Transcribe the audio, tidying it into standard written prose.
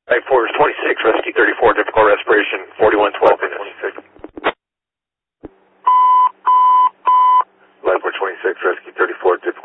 Life Force 26, Rescue 34, difficult respiration, 4112 minutes. 26. Life Force 26, Rescue 34, difficult